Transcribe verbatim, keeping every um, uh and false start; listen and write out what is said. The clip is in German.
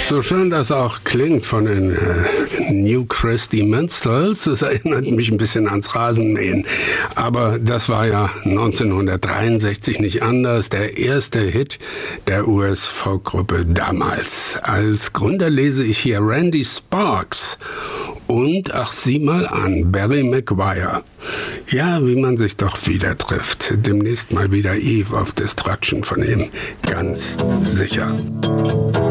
So schön das auch klingt von den äh, New Christy Minstrels, das erinnert mich ein bisschen ans Rasenmähen. Aber das war ja neunzehnhundertdreiundsechzig nicht anders, der erste Hit der U S-Folkgruppe damals. Als Gründer lese ich hier Randy Sparks und, ach sieh mal an, Barry McGuire. Ja, wie man sich doch wieder trifft. Demnächst mal wieder Eve of Destruction von ihm, ganz sicher.